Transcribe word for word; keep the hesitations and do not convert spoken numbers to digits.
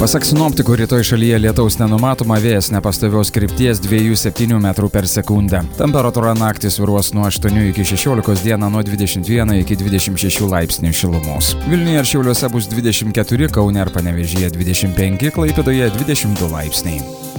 Pasak sinoptikų, rytoj šalyje lietaus nenumatoma, vėjas nepastovios krypties dviejų septynių metrų per sekundę. Temperatūra naktį svyruos nuo aštuonių iki šešiolikos, dieną nuo dvidešimt vieno iki dvidešimt šešių laipsnių šilumos. Vilniuje ir Šiauliuose bus dvidešimt keturi, Kaune ir Panevėžyje dvidešimt penki, Klaipėdoje dvidešimt du laipsniai.